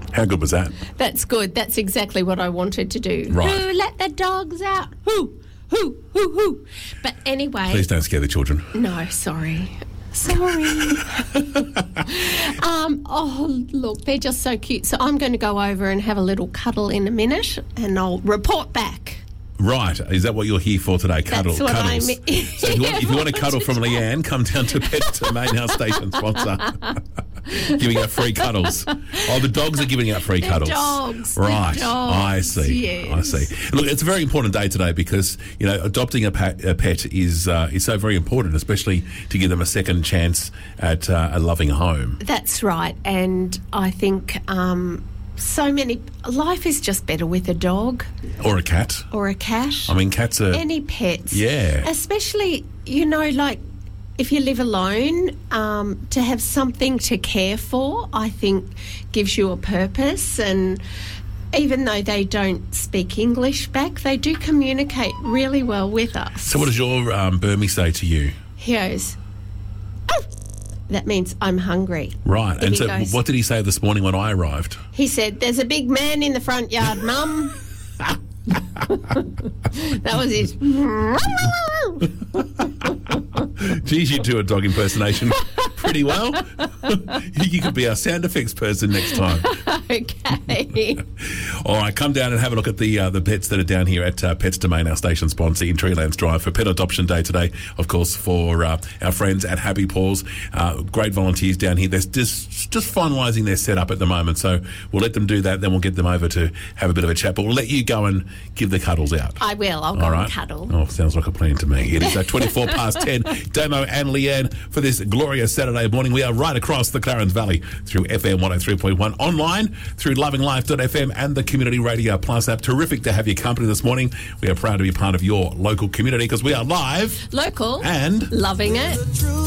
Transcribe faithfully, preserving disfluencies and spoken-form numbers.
How good was that? That's good. That's exactly what I wanted to do. Right. Who let the dogs out? Who? Who? Who? Who? But anyway... Please don't scare the children. No, sorry. Sorry. um, oh, look, they're just so cute. So I'm going to go over and have a little cuddle in a minute and I'll report back. Right. Is that what you're here for today? Cuddle, That's what cuddles. I'm So if you, want, if you want a cuddle from Leanne, come down to Pets Domain, our station sponsor. Giving out free cuddles. Oh, the dogs are giving out free The cuddles. dogs. the Right. dogs, I see. Yes. I see. Look, it's a very important day today because, you know, adopting a pet, a pet is uh, is so very important, especially to give them a second chance at uh, a loving home. That's right. And I think um, so many... Life is just better with a dog Or a cat. or a cat. I mean, cats are... Any pets. Yeah. Especially, you know, like if you live alone, um, to have something to care for, I think gives you a purpose. And even though they don't speak English back, they do communicate really well with us. So what does your um, Burmese say to you? He goes, "Oh." That means I'm hungry. Right. If And he so goes- what did he say this morning when I arrived? He said, "There's a big man in the front yard, Mum." That was his. Geez, you do a dog impersonation pretty well. You could be our sound effects person next time. Okay. All right, come down and have a look at the uh, the pets that are down here at uh, Pets Domain, our station sponsor in Treelands Drive for Pet Adoption Day today, of course, for uh, our friends at Happy Paws. Uh, great volunteers down here. They're just, just finalising their setup at the moment, so we'll let them do that, then we'll get them over to have a bit of a chat. But we'll let you go and give the cuddles out. I will. I'll go All right. and cuddle. Oh, sounds like a plan to me. It is uh, twenty-four past ten. Damo and Leanne for this glorious Saturday morning. We are right across the Clarence Valley through F M one oh three point one, online through loving life dot f m and the Community Radio Plus app. Terrific to have your company this morning. We are proud to be part of your local community because we are live Local. and Loving it.